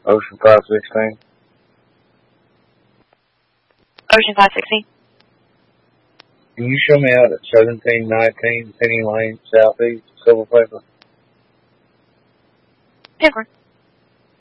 Ocean 516. Ocean 516. Can you show me out at 1719 Penny Lane, Southeast, Silver Paper? Pepper.